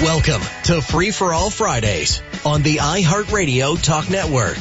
Welcome to Free for All Fridays on the iHeartRadio Talk Network.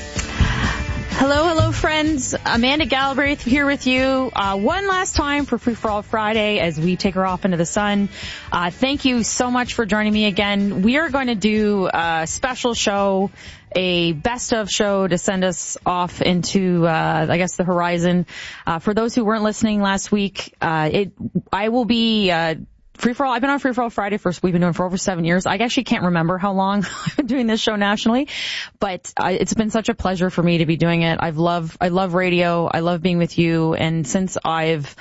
Hello, friends. Amanda Galbraith here with you one last time for Free for All Friday as we take her off into the sun. Thank you so much for joining me again. We are going to do a special show, a best of show to send us off into, I guess, the horizon. For those who weren't listening last week, I will be Free for All. I've been on Free for All Friday we've been doing for over 7 years. I actually can't remember how long I've been doing this show nationally, but it's been such a pleasure for me to be doing it. I love radio. I love being with you. And since I've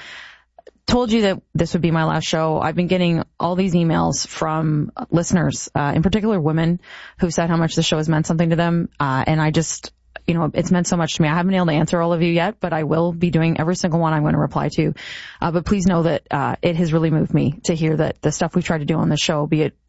told you that this would be my last show, I've been getting all these emails from listeners, in particular women, who said how much the show has meant something to them. And I just, it's meant so much to me. I haven't been able to answer all of you yet, but I will be doing every single one I'm going to reply to. But please know that it has really moved me to hear that the stuff we try to do on the show, be it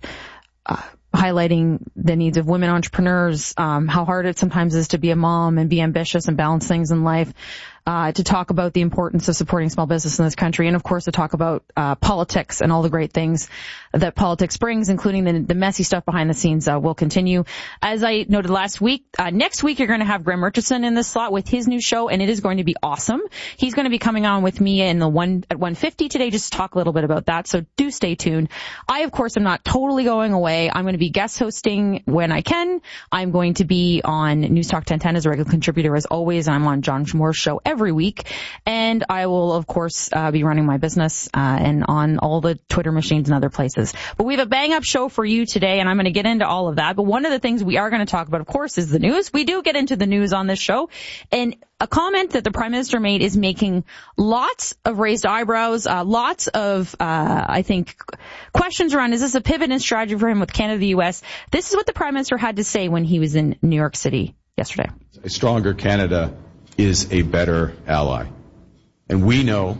highlighting the needs of women entrepreneurs, how hard it sometimes is to be a mom and be ambitious and balance things in life, to talk about the importance of supporting small business in this country, and of course to talk about politics and all the great things that politics brings, including the messy stuff behind the scenes, will continue. As I noted last week, next week you're going to have Graham Murchison in this slot with his new show, and it is going to be awesome. He's going to be coming on with me at 1:50 today just to talk a little bit about that, so do stay tuned. I, of course, am not totally going away. I'm going to be guest hosting when I can. I'm going to be on News Talk 1010 as a regular contributor as always. I'm on John Moore's show every week, and I will, of course, be running my business and on all the Twitter machines and other places. But we have a bang-up show for you today, and I'm going to get into all of that. But one of the things we are going to talk about, of course, is the news. We do get into the news on this show, and a comment that the Prime Minister made is making lots of raised eyebrows, lots of, I think, questions around, is this a pivot in strategy for him with Canada, the U.S.? This is what the Prime Minister had to say when he was in New York City yesterday. A stronger Canada is a better ally. And we know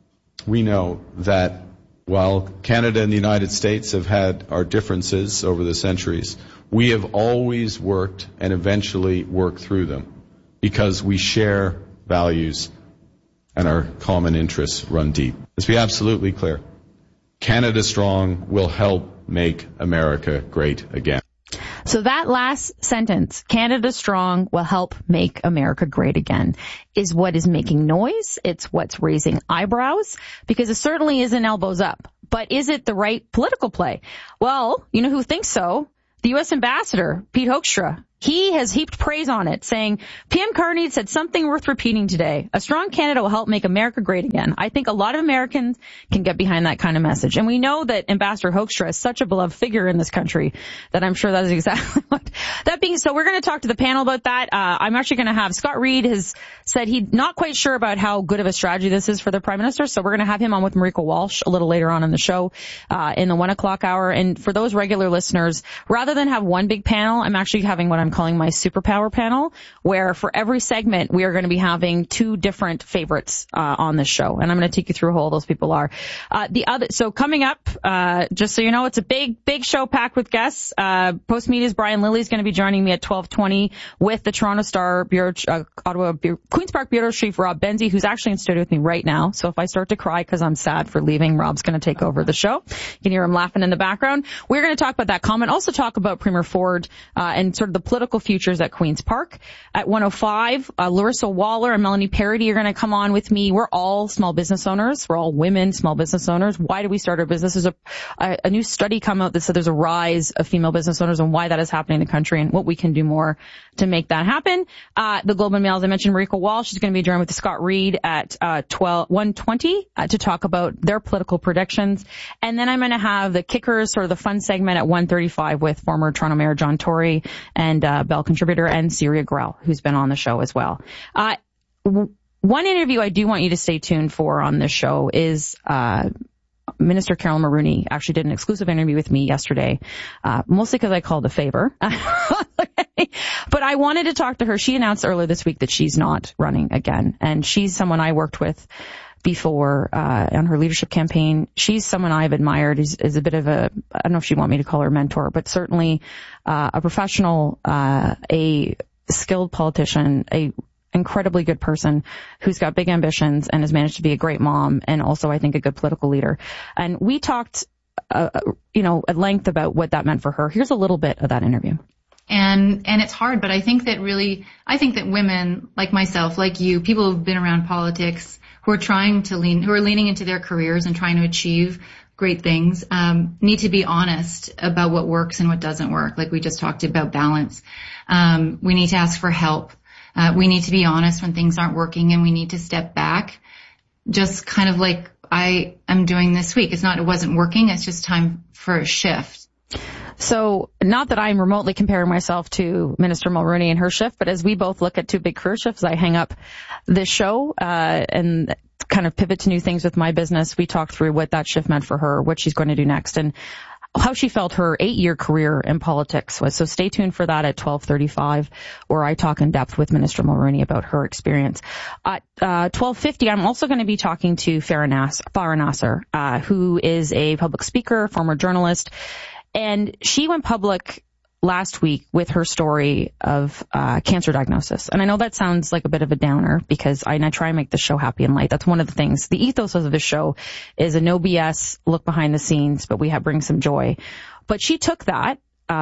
that while Canada and the United States have had our differences over the centuries, we have always worked and eventually worked through them because we share values and our common interests run deep. Let's be absolutely clear. Canada Strong will help make America great again. So that last sentence, Canada Strong will help make America great again, is what is making noise. It's what's raising eyebrows, because it certainly isn't elbows up. But is it the right political play? Well, you know who thinks so? The U.S. Ambassador, Pete Hoekstra. He has heaped praise on it, saying, PM Carney said something worth repeating today. A strong Canada will help make America great again. I think a lot of Americans can get behind that kind of message. And we know that Ambassador Hoekstra is such a beloved figure in this country that I'm sure that is exactly what. That being so, we're going to talk to the panel about that. I'm actually going to have Scott Reid has said he's not quite sure about how good of a strategy this is for the Prime Minister. So we're going to have him on with Marika Walsh a little later on in the show, in the 1 o'clock hour. And for those regular listeners, rather than have one big panel, I'm actually having what I'm calling my superpower panel, where for every segment we are going to be having two different favorites on this show, and I'm going to take you through who all those people are. So coming up, just so you know, it's a big show packed with guests. Postmedia's Brian Lilly is going to be joining me at 12:20 with the Toronto Star Bureau, Queen's Park Bureau Chief Rob Benzie, who's actually in studio with me right now. So if I start to cry because I'm sad for leaving, Rob's going to take over the show. You can hear him laughing in the background. We're going to talk about that comment. Also talk about Premier Ford and sort of the political future at Queen's Park. At 1:05, Larissa Waller and Melanie Parody are going to come on with me. We're all small business owners. We're all women small business owners. Why do we start our business? There's a new study come out that said there's a rise of female business owners and why that is happening in the country and what we can do more to make that happen. The Globe and Mail, as I mentioned, Marika Walsh is going to be joined with Scott Reid at 1:20 to talk about their political predictions. And then I'm going to have the kickers, sort of the fun segment at 1:35 with former Toronto Mayor John Tory and Bell contributor and Syria Grell, who's been on the show as well. One interview I do want you to stay tuned for on this show is Minister Carolyn Mulroney actually did an exclusive interview with me yesterday, mostly because I called a favor. But I wanted to talk to her. She announced earlier this week that she's not running again, and she's someone I worked with before on her leadership campaign. She's someone I've admired, is a bit of a, I don't know if she'd want me to call her mentor, but certainly a professional, a skilled politician, a incredibly good person who's got big ambitions and has managed to be a great mom and also, I think, a good political leader. And we talked at length about what that meant for her. Here's a little bit of that interview. And it's hard, but I think that women like myself, like you, people who've been around politics, who are leaning into their careers and trying to achieve great things, need to be honest about what works and what doesn't work. Like we just talked about balance. We need to ask for help. We need to be honest when things aren't working, and we need to step back, just kind of like I am doing this week. It wasn't working. It's just time for a shift. So not that I'm remotely comparing myself to Minister Mulroney and her shift, but as we both look at two big career shifts, I hang up this show and kind of pivot to new things with my business. We talked through what that shift meant for her, what she's going to do next, and how she felt her 8-year career in politics was. So stay tuned for that at 12:35, where I talk in depth with Minister Mulroney about her experience. At 12:50, I'm also going to be talking to Farah Nasser, who is a public speaker, former journalist, and she went public last week with her story of cancer diagnosis. And I know that sounds like a bit of a downer, because I try and make the show happy and light. That's one of the things. The ethos of the show is a no BS look behind the scenes, but we bring some joy. But she took that,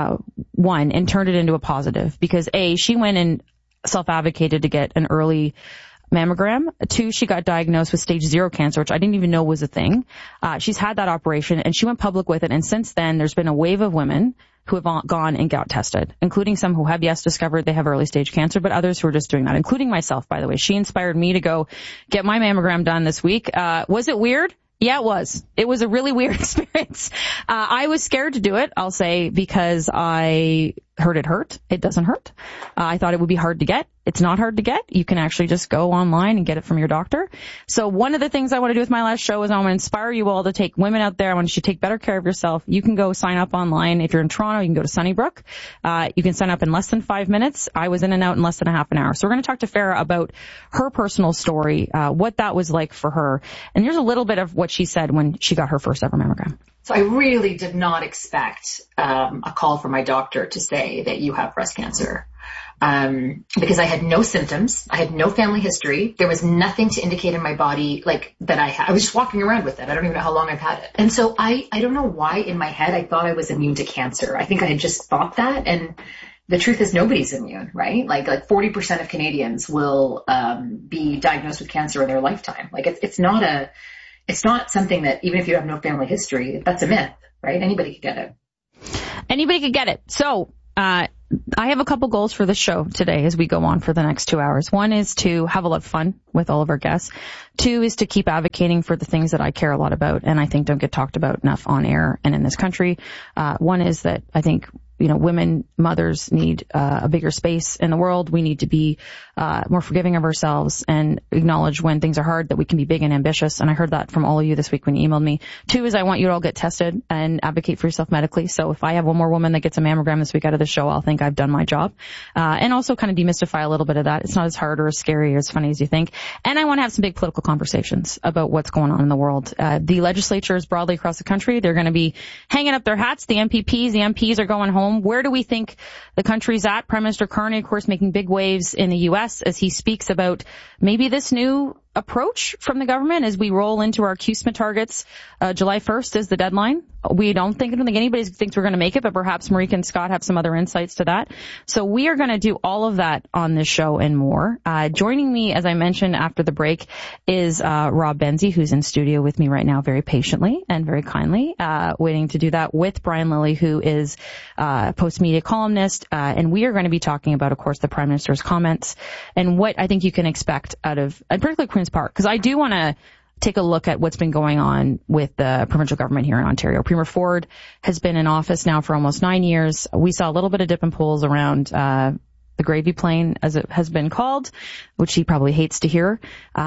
one, and turned it into a positive, because A, she went and self-advocated to get an early mammogram. 2, she got diagnosed with stage 0 cancer, which I didn't even know was a thing. She's had that operation, and she went public with it. And since then, there's been a wave of women who have gone and got tested, including some who have, discovered they have early stage cancer, but others who are just doing that, including myself, by the way. She inspired me to go get my mammogram done this week. Was it weird? Yeah, it was. It was a really weird experience. I was scared to do it, I'll say, because I heard it hurt. It doesn't hurt. I thought it would be hard to get. It's not hard to get. You can actually just go online and get it from your doctor. So one of the things I want to do with my last show is I want to inspire you all to take women out there. I want you to take better care of yourself. You can go sign up online. If you're in Toronto, you can go to Sunnybrook. You can sign up in less than 5 minutes. I was in and out in less than a half an hour. So we're going to talk to Farah about her personal story, what that was like for her. And here's a little bit of what she said when she got her first ever mammogram. So I really did not expect a call from my doctor to say that you have breast cancer, because I had no symptoms. I had no family history. There was nothing to indicate in my body like that I had. I was just walking around with it. I don't even know how long I've had it. And so I don't know why in my head I thought I was immune to cancer. I think I had just thought that. And the truth is nobody's immune, right? Like 40% of Canadians will be diagnosed with cancer in their lifetime. Like it's not something that, even if you have no family history, that's a myth, right? Anybody could get it. Anybody could get it. So, I have a couple goals for the show today as we go on for the next 2 hours. One is to have a lot of fun with all of our guests. 2 is to keep advocating for the things that I care a lot about and I think don't get talked about enough on air and in this country. 1 is that I think, women, mothers need a bigger space in the world. We need to be more forgiving of ourselves and acknowledge when things are hard that we can be big and ambitious. And I heard that from all of you this week when you emailed me. 2 is I want you to all get tested and advocate for yourself medically. So if I have one more woman that gets a mammogram this week out of the show, I'll think I've done my job. And also kind of demystify a little bit of that. It's not as hard or as scary or as funny as you think. And I want to have some big political conversations about what's going on in the world. The legislatures broadly across the country, they're going to be hanging up their hats. The MPs are going home. Where do we think the country's at? Prime Minister Carney, of course, making big waves in the U.S. as he speaks about maybe this new approach from the government as we roll into our CUSMA targets. July 1st is the deadline. I don't think anybody thinks we're going to make it, but perhaps Marika and Scott have some other insights to that. So we are going to do all of that on this show and more. Joining me, as I mentioned after the break, is Rob Benzie, who's in studio with me right now very patiently and very kindly, waiting to do that with Brian Lilley, who is post-media columnist. And we are going to be talking about, of course, the Prime Minister's comments and what I think you can expect out of, and particularly Queen's Park, because I do want to take a look at what's been going on with the provincial government here in Ontario. Premier Ford has been in office now for almost 9 years. We saw a little bit of dip and pulls around the gravy plane, as it has been called, which he probably hates to hear.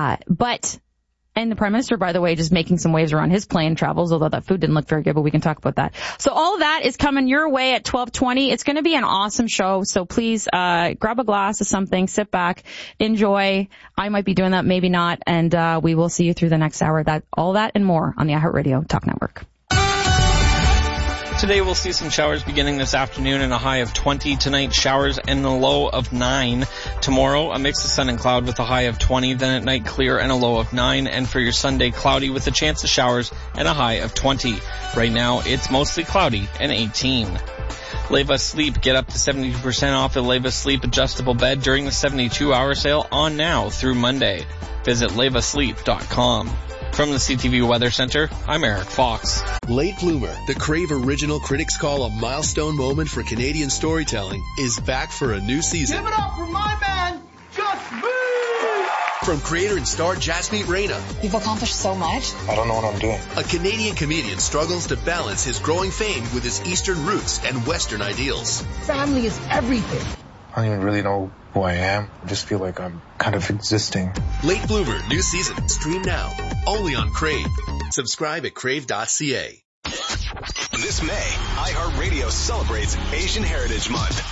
And the Prime Minister, by the way, just making some waves around his plane travels, although that food didn't look very good, but we can talk about that. So all of that is coming your way at 12:20. It's going to be an awesome show, so please grab a glass of something, sit back, enjoy. I might be doing that, maybe not, and we will see you through the next hour. All that and more on the iHeartRadio Talk Network. Today we'll see some showers beginning this afternoon and a high of 20. Tonight, showers and a low of 9. Tomorrow, a mix of sun and cloud with a high of 20. Then at night, clear and a low of 9. And for your Sunday, cloudy with a chance of showers and a high of 20. Right now, it's mostly cloudy and 18. Leva Sleep. Get up to 72% off a Leva Sleep adjustable bed during the 72-hour sale on now through Monday. Visit levasleep.com. From the CTV Weather Center, I'm Eric Fox. Late Bloomer, the Crave original critics call a milestone moment for Canadian storytelling, is back for a new season. Give it up for my man, Just Me! From creator and star Jasmeet Reyna. You've accomplished so much. I don't know what I'm doing. A Canadian comedian struggles to balance his growing fame with his Eastern roots and Western ideals. Family is everything. I don't even really know who I am. I just feel like I'm kind of existing. Late Bloomer, new season. Stream now. Only on Crave. Subscribe at crave.ca. This May, iHeartRadio celebrates Asian Heritage Month.